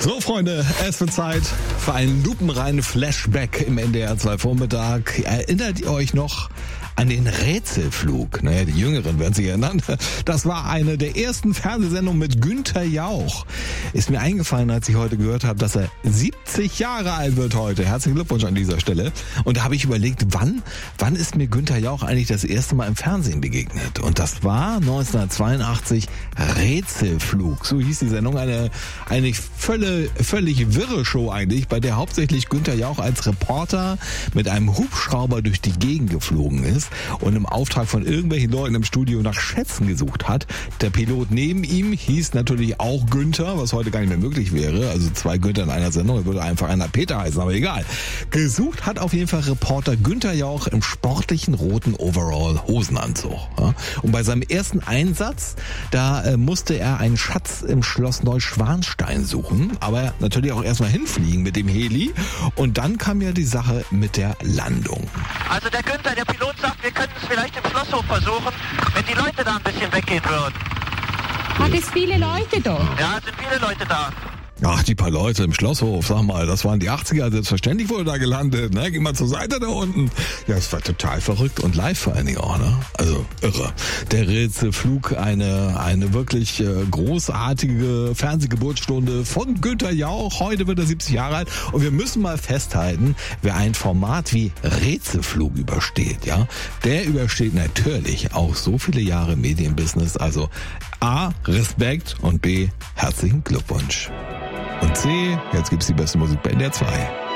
So, Freunde, es wird Zeit für einen lupenreinen Flashback im NDR 2 Vormittag. Erinnert ihr euch noch an den Rätselflug? Naja, die Jüngeren werden sich erinnern. Das war eine der ersten Fernsehsendungen mit Günther Jauch. Ist mir eingefallen, als ich heute gehört habe, dass er 70 Jahre alt wird heute. Herzlichen Glückwunsch an dieser Stelle. Und da habe ich überlegt, wann ist mir Günther Jauch eigentlich das erste Mal im Fernsehen begegnet? Und das war 1982 Rätselflug. So hieß die Sendung. Eine völlig wirre Show eigentlich, bei der hauptsächlich Günther Jauch als Reporter mit einem Hubschrauber durch die Gegend geflogen ist und im Auftrag von irgendwelchen Leuten im Studio nach Schätzen gesucht hat. Der Pilot neben ihm hieß natürlich auch Günther, was heute gar nicht mehr möglich wäre. Also zwei Günther in einer Sendung, da würde einfach einer Peter heißen, aber egal. Gesucht hat auf jeden Fall Reporter Günther Jauch im sportlichen roten Overall-Hosenanzug. Ja. Und bei seinem ersten Einsatz, da musste er einen Schatz im Schloss Neuschwanstein suchen, aber natürlich auch erstmal hinfliegen mit dem Heli. Und dann kam ja die Sache mit der Landung. Also der Günther, der Pilot sagt, wir könnten es vielleicht im Schlosshof versuchen, wenn die Leute da ein bisschen weggehen würden. Hat es viele Leute da? Ja, es sind viele Leute da. Ach, die paar Leute im Schlosshof, sag mal, das waren die 80er, selbstverständlich wurde da gelandet, ne? Geh mal zur Seite da unten. Ja, es war total verrückt und live vor allen Dingen auch, ne? Also, irre. Der Rätselflug, eine wirklich großartige Fernsehgeburtsstunde von Günther Jauch. Heute wird er 70 Jahre alt und wir müssen mal festhalten, wer ein Format wie Rätselflug übersteht, ja, der übersteht natürlich auch so viele Jahre Medienbusiness. Also A, Respekt und B, herzlichen Glückwunsch. Und C, jetzt gibt's die beste Musik bei NDR 2.